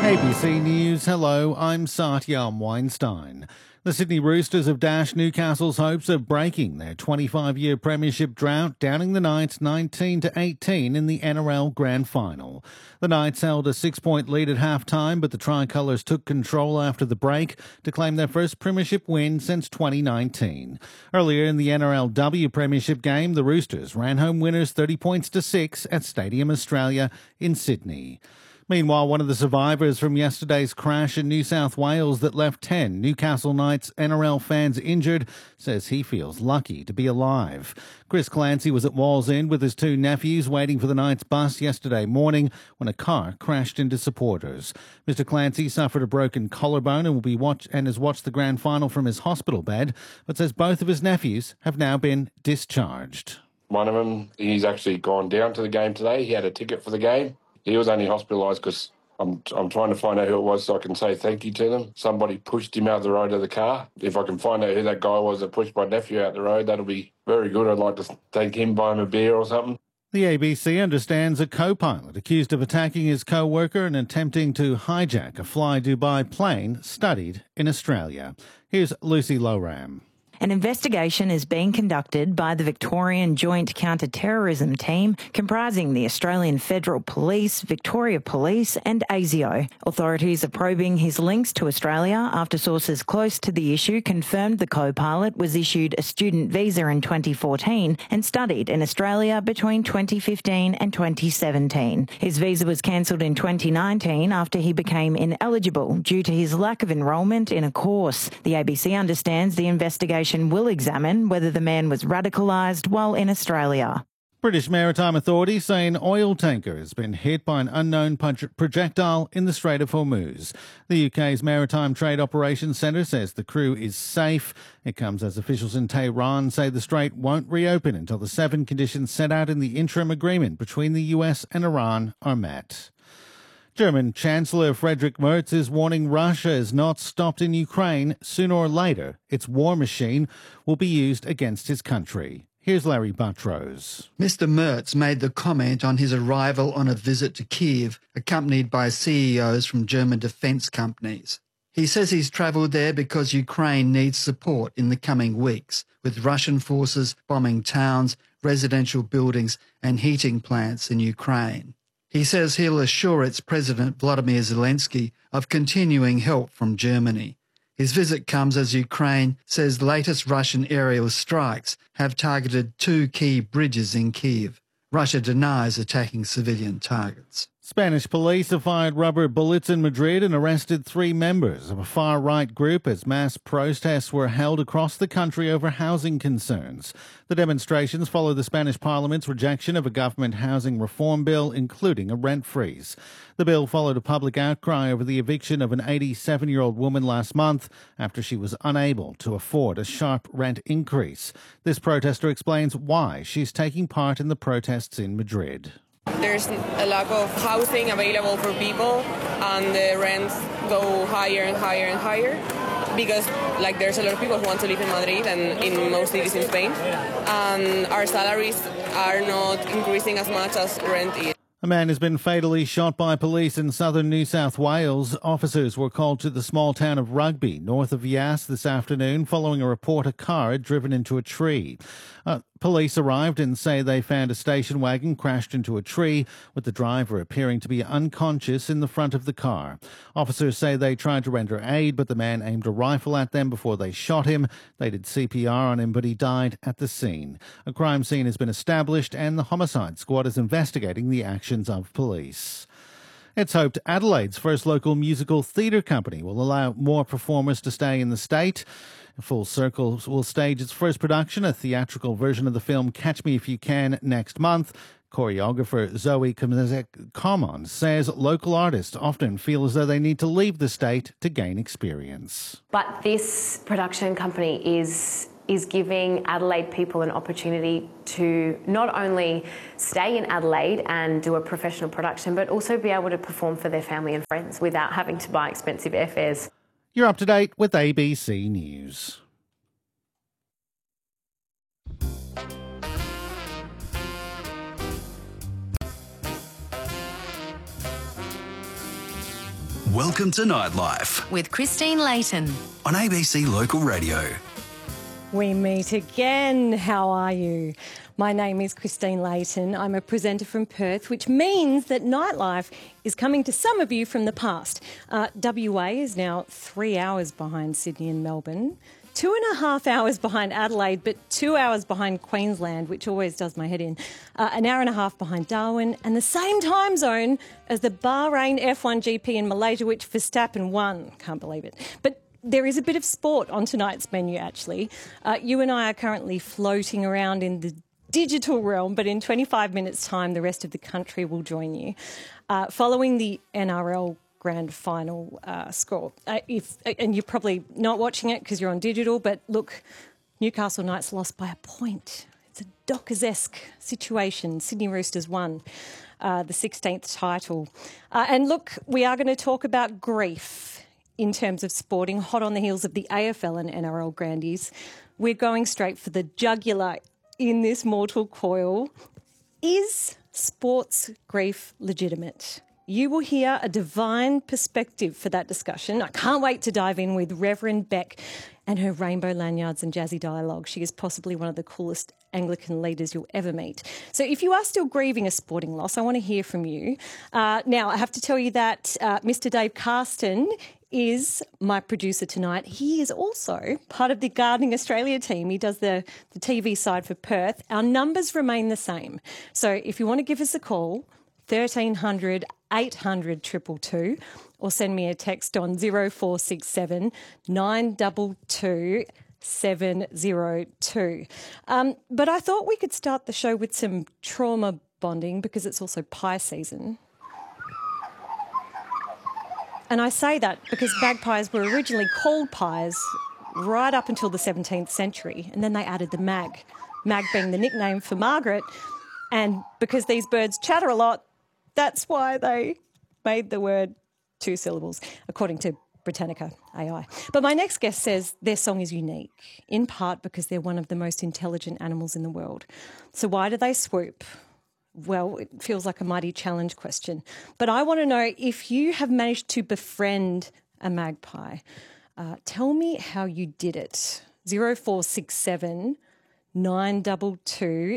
ABC News, hello, I'm Satyam Weinstein. The Sydney Roosters have dashed Newcastle's hopes of breaking their 25-year premiership drought, downing the Knights 19-18 in the NRL Grand Final. The Knights held a 6-point lead at half-time, but the Tricolours took control after the break to claim their first premiership win since 2019. Earlier in the NRLW premiership game, the Roosters ran home winners 30 points to 6 at Stadium Australia in Sydney. Meanwhile, one of the survivors from yesterday's crash in New South Wales that left 10 Newcastle Knights NRL fans injured says he feels lucky to be alive. Chris Clancy was at Wallsend with his two nephews waiting for the Knights bus yesterday morning when a car crashed into supporters. Mr. Clancy suffered a broken collarbone and has watched the grand final from his hospital bed, but says both of his nephews have now been discharged. One of them, he's actually gone down to the game today. He had a ticket for the game. He was only hospitalised because I'm trying to find out who it was so I can say thank you to them. Somebody pushed him out the road of the car. If I can find out who that guy was that pushed my nephew out the road, that'll be very good. I'd like to thank him, buy him a beer or something. The ABC understands a co-pilot accused of attacking his co-worker and attempting to hijack a Fly Dubai plane studied in Australia. Here's Lucy Loram. An investigation is being conducted by the Victorian Joint Counter-Terrorism Team, comprising the Australian Federal Police, Victoria Police and ASIO. Authorities are probing his links to Australia after sources close to the issue confirmed the co-pilot was issued a student visa in 2014 and studied in Australia between 2015 and 2017. His visa was cancelled in 2019 after he became ineligible due to his lack of enrolment in a course. The ABC understands the investigation will examine whether the man was radicalised while in Australia. British maritime authorities say an oil tanker has been hit by an unknown projectile in the Strait of Hormuz. The UK's Maritime Trade Operations Centre says the crew is safe. It comes as officials in Tehran say the strait won't reopen until the 7 conditions set out in the interim agreement between the US and Iran are met. German Chancellor Friedrich Merz is warning Russia is not stopped in Ukraine. Sooner or later, its war machine will be used against his country. Here's Larry Buttrose. Mr. Merz made the comment on his arrival on a visit to Kiev, accompanied by CEOs from German defence companies. He says he's travelled there because Ukraine needs support in the coming weeks, with Russian forces bombing towns, residential buildings and heating plants in Ukraine. He says he'll assure its President Vladimir Zelensky of continuing help from Germany. His visit comes as Ukraine says latest Russian aerial strikes have targeted 2 key bridges in Kiev. Russia denies attacking civilian targets. Spanish police have fired rubber bullets in Madrid and arrested 3 members of a far-right group as mass protests were held across the country over housing concerns. The demonstrations follow the Spanish Parliament's rejection of a government housing reform bill, including a rent freeze. The bill followed a public outcry over the eviction of an 87-year-old woman last month after she was unable to afford a sharp rent increase. This protester explains why she's taking part in the protests in Madrid. There's a lack of housing available for people and the rents go higher and higher and higher because there's a lot of people who want to live in Madrid and in most cities in Spain, and our salaries are not increasing as much as rent is. A man has been fatally shot by police in southern New South Wales. Officers were called to the small town of Rugby, north of Yass, this afternoon, following a report a car had driven into a tree. Police arrived and say they found a station wagon crashed into a tree, with the driver appearing to be unconscious in the front of the car. Officers say they tried to render aid, but the man aimed a rifle at them before they shot him. They did CPR on him, but he died at the scene. A crime scene has been established and the homicide squad is investigating the actions of police. It's hoped Adelaide's first local musical theatre company will allow more performers to stay in the state. Full Circle will stage its first production, a theatrical version of the film Catch Me If You Can, next month. Choreographer Zoe Common says local artists often feel as though they need to leave the state to gain experience. But this production company is giving Adelaide people an opportunity to not only stay in Adelaide and do a professional production, but also be able to perform for their family and friends without having to buy expensive airfares. You're up to date with ABC News. Welcome to Nightlife with Christine Layton on ABC Local Radio. We meet again. How are you? My name is Christine Layton. I'm a presenter from Perth, which means that Nightlife is coming to some of you from the past. WA is now 3 hours behind Sydney and Melbourne, 2.5 hours behind Adelaide, but 2 hours behind Queensland, which always does my head in, an hour and a half behind Darwin, and the same time zone as the Bahrain F1 GP in Malaysia, which Verstappen won. Can't believe it. But there is a bit of sport on tonight's menu, actually. You and I are currently floating around in the digital realm, but in 25 minutes' time, the rest of the country will join you. Following the NRL Grand Final score. And you're probably not watching it because you're on digital, but look, Newcastle Knights lost by a point. It's a Dockers-esque situation. Sydney Roosters won the 16th title. And look, we are going to talk about grief in terms of sporting, hot on the heels of the AFL and NRL Grandies. We're going straight for the jugular in this mortal coil. Is sports grief legitimate? You will hear a divine perspective for that discussion. I can't wait to dive in with Reverend Beck and her rainbow lanyards and jazzy dialogue. She is possibly one of the coolest Anglican leaders you'll ever meet. So if you are still grieving a sporting loss, I want to hear from you. Now, I have to tell you that Mr. Dave Carston is my producer tonight. He is also part of the Gardening Australia team. He does the TV side for Perth. Our numbers remain the same. So if you want to give us a call, 1300 800 222, or send me a text on 0467 922 702. But I thought we could start the show with some trauma bonding because it's also pie season. And I say that because magpies were originally called pies right up until the 17th century, and then they added the mag being the nickname for Margaret. And because these birds chatter a lot, that's why they made the word 2 syllables, according to Britannica AI. But my next guest says their song is unique, in part because they're one of the most intelligent animals in the world. So why do they swoop? Well, it feels like a mighty challenge question. But I want to know if you have managed to befriend a magpie. Tell me how you did it. 0467 922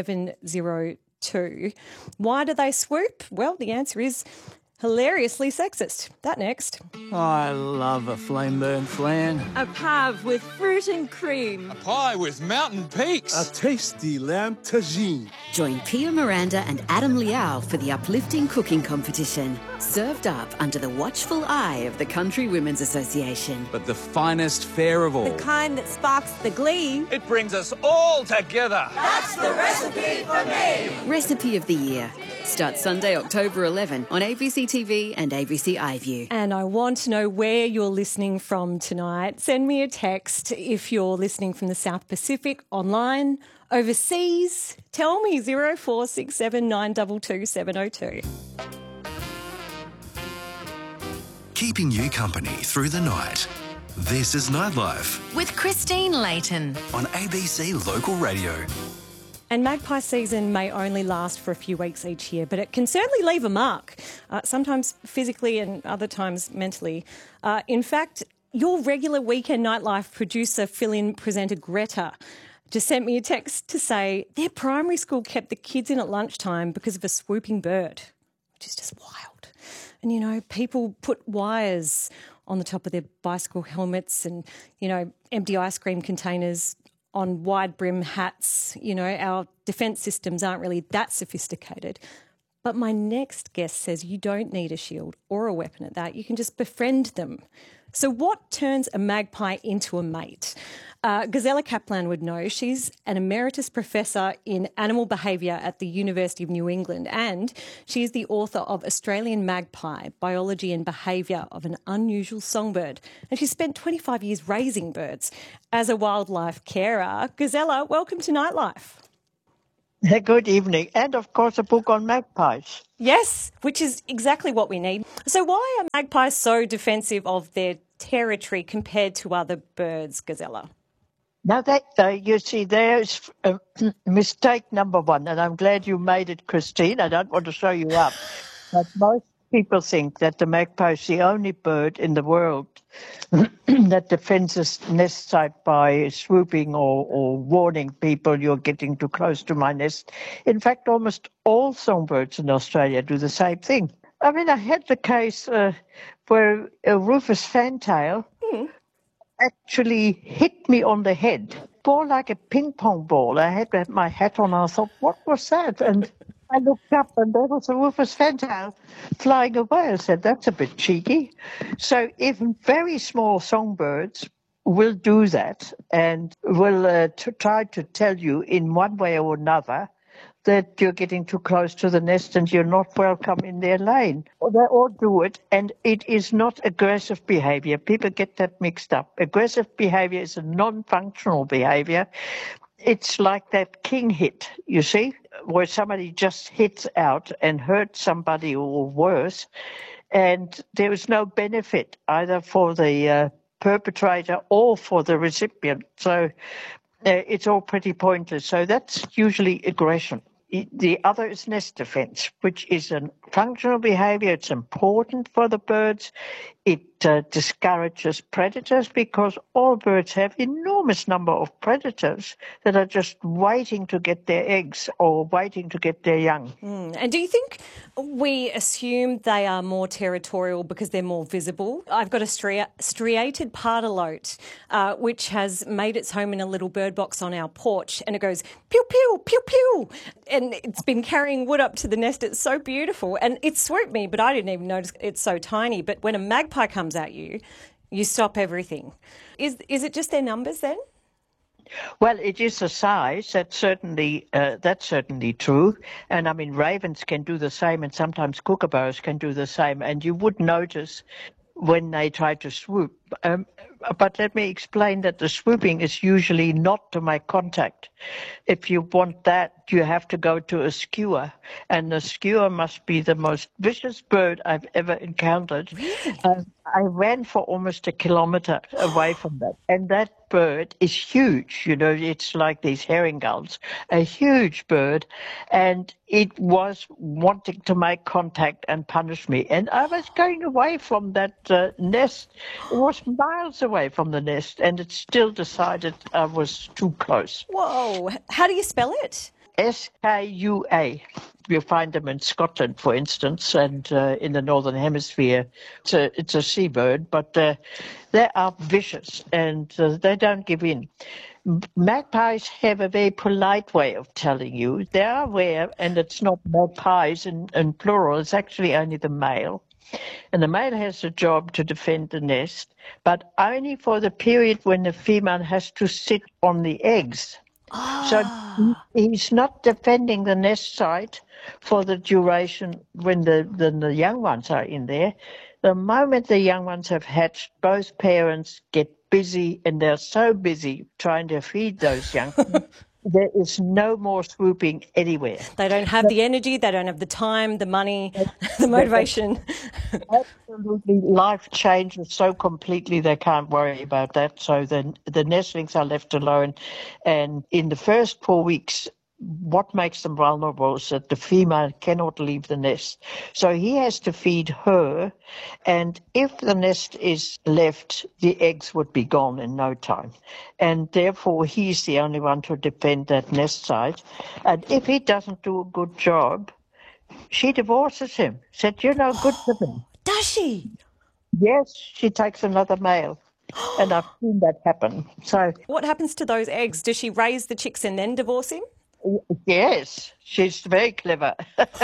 702. Why do they swoop? Well, the answer is hilariously sexist. That next. I love a flame burn flan. A pave with fruit and cream. A pie with mountain peaks. A tasty lamb tagine. Join Pia Miranda and Adam Liao for the uplifting cooking competition. Served up under the watchful eye of the Country Women's Association. But the finest fare of all. The kind that sparks the glee. It brings us all together. That's the recipe for me. Recipe of the Year. Starts Sunday, October 11 on ABC TV and ABC iView. And I want to know where you're listening from tonight. Send me a text if you're listening from the South Pacific, online, overseas. Tell me 0467 922 702. Keeping you company through the night. This is Nightlife with Christine Layton on ABC Local Radio. And magpie season may only last for a few weeks each year, but it can certainly leave a mark, sometimes physically and other times mentally. In fact, your regular weekend Nightlife producer, fill-in presenter Greta, just sent me a text to say their primary school kept the kids in at lunchtime because of a swooping bird, which is just wild. And, you know, people put wires on the top of their bicycle helmets and, you know, empty ice cream containers on wide brim hats. You know, our defence systems aren't really that sophisticated. But my next guest says you don't need a shield or a weapon at that. You can just befriend them. So what turns a magpie into a mate? Gisela Kaplan would know. She's an emeritus professor in animal behaviour at the University of New England, and she's the author of Australian Magpie, Biology and Behaviour of an Unusual Songbird. And she spent 25 years raising birds as a wildlife carer. Gisela, welcome to Nightlife. Good evening. And, of course, a book on magpies. Yes, which is exactly what we need. So why are magpies so defensive of their territory compared to other birds, Gisela? Now, you see, there's mistake number one, and I'm glad you made it, Christine. I don't want to show you up. But most people think that the magpie is the only bird in the world that defends its nest site by swooping or warning people you're getting too close to my nest. In fact, almost all songbirds in Australia do the same thing. I mean, I had the case where a rufous fantail actually hit me on the head, ball like a ping pong ball. I had my hat on. I thought, what was that? And I looked up, and there was a rufous fantail flying away. I said, that's a bit cheeky. So even very small songbirds will do that and will try to tell you in one way or another that you're getting too close to the nest and you're not welcome in their lane. They all do it, and it is not aggressive behavior. People get that mixed up. Aggressive behavior is a non-functional behavior. It's like that king hit, you see, where somebody just hits out and hurts somebody or worse, and there is no benefit either for the perpetrator or for the recipient. So it's all pretty pointless. So that's usually aggression. The other is nest defense, which is a functional behavior. It's important for the birds. It discourages predators because all birds have enormous number of predators that are just waiting to get their eggs or waiting to get their young. And do you think we assume they are more territorial because they're more visible? I've got a striated pardalote, which has made its home in a little bird box on our porch, and it goes pew, pew, pew, pew. And it's been carrying wood up to the nest. It's so beautiful. And it swooped me, but I didn't even notice it's so tiny. But when a magpie comes at you, you stop everything. Is it just their numbers then? Well, it is a size. That's certainly true. And I mean, ravens can do the same, and sometimes kookaburras can do the same. And you would notice when they try to swoop. But let me explain that the swooping is usually not to make contact. If you want that, you have to go to a skua, and the skua must be the most vicious bird I've ever encountered. Really? I ran for almost a kilometre away from that, and that bird is huge. You know, it's like these herring gulls, a huge bird, and it was wanting to make contact and punish me. And I was going away from that nest. It was miles away from the nest, and it still decided I was too close. Whoa. How do you spell it? Skua. You find them in Scotland, for instance, and in the Northern Hemisphere. It's a seabird, but they are vicious, and they don't give in. Magpies have a very polite way of telling you. They are aware, and it's not magpies in plural, it's actually only the male. And the male has a job to defend the nest, but only for the period when the female has to sit on the eggs. So he's not defending the nest site for the duration when the young ones are in there. The moment the young ones have hatched, both parents get busy, and they're so busy trying to feed those young. There is no more swooping anywhere. They don't have the energy, they don't have the time, the money, the motivation. Absolutely. Life changes so completely they can't worry about that. So the nestlings are left alone. And in the first 4 weeks, what makes them vulnerable is that the female cannot leave the nest. So he has to feed her, and if the nest is left, the eggs would be gone in no time. And therefore, he's the only one to defend that nest site. And if he doesn't do a good job, she divorces him, said, you're no good for him. Does she? Yes, she takes another male. And I've seen that happen. So what happens to those eggs? Does she raise the chicks and then divorce him? Yes, she's very clever.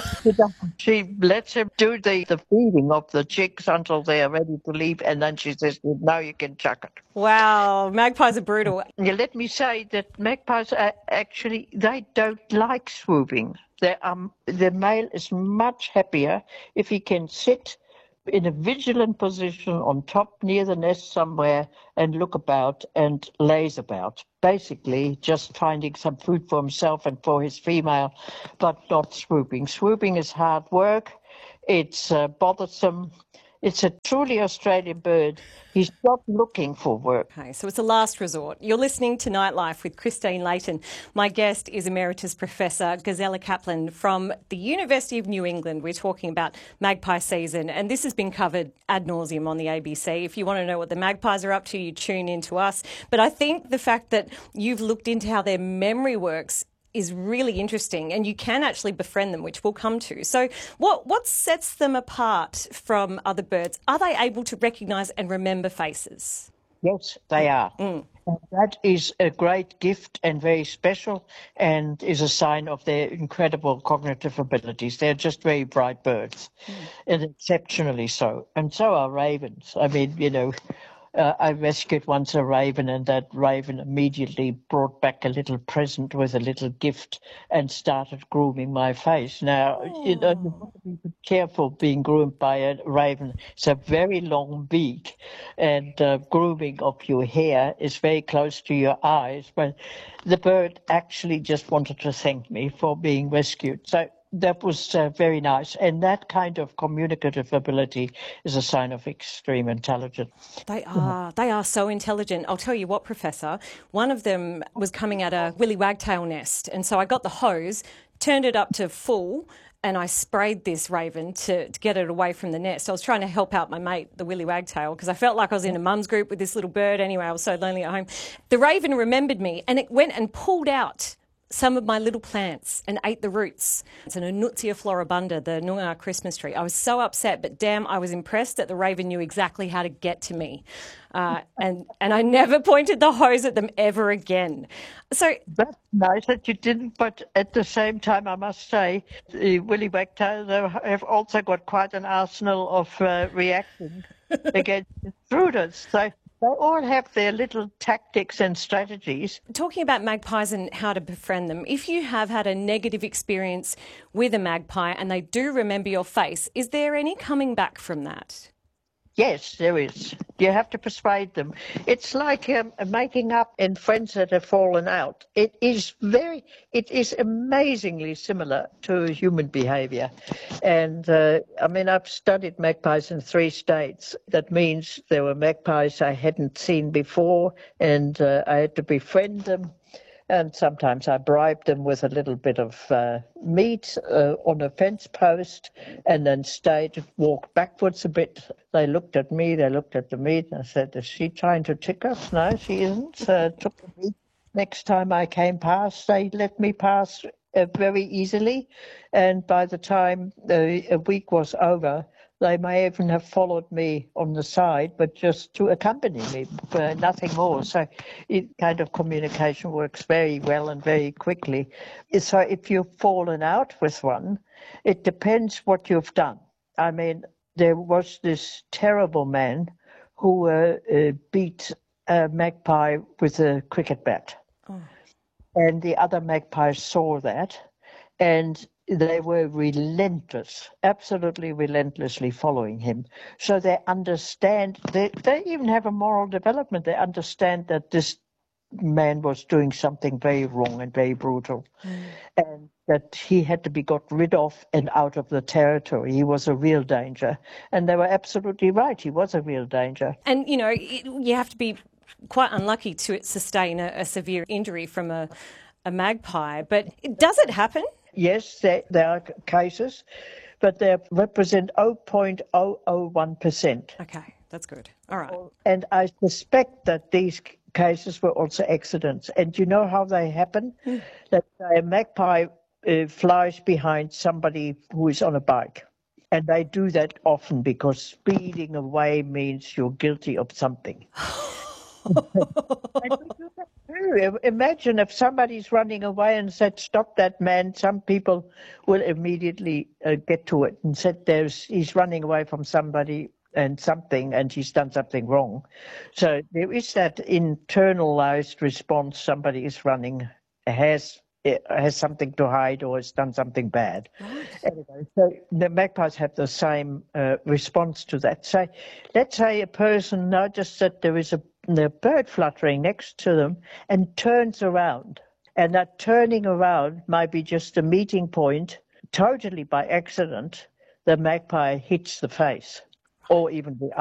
She lets him do the feeding of the chicks until they're ready to leave, and then she says, now you can chuck it. Wow, magpies are brutal. Yeah, let me say that magpies are actually, they don't like swooping. The male is much happier if he can sit in a vigilant position on top near the nest somewhere and look about and laze about. Basically, just finding some food for himself and for his female, but not swooping. Swooping is hard work. It's bothersome. It's a truly Australian bird. He's not looking for work. Okay, so it's a last resort. You're listening to Nightlife with Christine Layton. My guest is Emeritus Professor Gisela Kaplan from the University of New England. We're talking about magpie season, and this has been covered ad nauseum on the ABC. If you want to know what the magpies are up to, you tune in to us. But I think the fact that you've looked into how their memory works is really interesting, and you can actually befriend them, which we'll come to. So what sets them apart from other birds? Are they able to recognise and remember faces? Yes, they are. And that is a great gift and very special, and is a sign of their incredible cognitive abilities. They're just very bright birds, and exceptionally so. And so are ravens. I mean, you know, I rescued once a raven, and that raven immediately brought back a little present with a little gift and started grooming my face. Now, you know, you want to be careful being groomed by a raven. It's a very long beak, and grooming of your hair is very close to your eyes. But the bird actually just wanted to thank me for being rescued. So that was very nice. And that kind of communicative ability is a sign of extreme intelligence. They are so intelligent. I'll tell you what, Professor, one of them was coming at a willy wagtail nest. And so I got the hose, turned it up to full, and I sprayed this raven to get it away from the nest. I was trying to help out my mate, the willy wagtail, because I felt like I was in a mum's group with this little bird. Anyway, I was so lonely at home. The raven remembered me, and it went and pulled out some of my little plants and ate the roots. It's an Anuncia floribunda, the Noongar Christmas tree. I was so upset, but damn, I was impressed that the raven knew exactly how to get to me. And I never pointed the hose at them ever again. So that's nice that you didn't, but at the same time, I must say, the willy wagtail have also got quite an arsenal of reaction against intruders. So they all have their little tactics and strategies. Talking about magpies and how to befriend them, if you have had a negative experience with a magpie and they do remember your face, is there any coming back from that? Yes, there is. You have to persuade them. It's like making up in friends that have fallen out. It is amazingly similar to human behaviour. And I mean, I've studied magpies in 3 states. That means there were magpies I hadn't seen before, and I had to befriend them. And sometimes I bribed them with a little bit of meat on a fence post, and then stayed, walked backwards a bit. They looked at me, they looked at the meat, and I said, is she trying to trick us? No, she isn't. Took the meat. Next time I came past, they let me pass very easily. And by the time a week was over, they may even have followed me on the side, but just to accompany me, nothing more. So kind of communication works very well and very quickly. So if you've fallen out with one, it depends what you've done. I mean, there was this terrible man who beat a magpie with a cricket bat. Oh. And the other magpies saw that, and they were relentless, absolutely relentlessly following him. So they understand, they even have a moral development. They understand that this man was doing something very wrong and very brutal, and that he had to be got rid of and out of the territory. He was a real danger. And they were absolutely right. He was a real danger. And, you know, you have to be quite unlucky to sustain a severe injury from a magpie. But does it happen? Yes, there are cases, but they represent 0.001%. Okay, that's good. All right. And I suspect that these cases were also accidents. And you know how they happen? That a magpie flies behind somebody who is on a bike. And they do that often because speeding away means you're guilty of something. Imagine if somebody's running away and said, stop that man, some people will immediately get to it and said he's running away from somebody and something, and he's done something wrong. So there is that internalized response. Somebody is running, has something to hide or has done something bad. Right. Anyway, so the magpies have the same response to that. So let's say a person noticed that there is a bird fluttering next to them and turns around. And that turning around might be just a meeting point. Totally by accident, the magpie hits the face. or even the